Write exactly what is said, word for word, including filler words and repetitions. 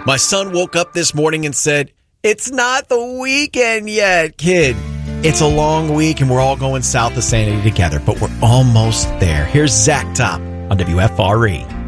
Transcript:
My son woke up this morning and said, "It's not the weekend yet, kid." It's a long week and we're all going south of sanity together, but we're almost there. Here's Zach Top on W F R E.